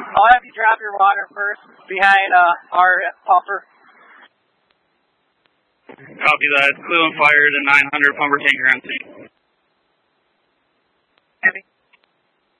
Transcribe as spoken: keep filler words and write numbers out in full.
I'll have you drop your water first behind uh, our pumper. Copy that. Clue and fire to nine hundred pumper tanker empty. Heavy.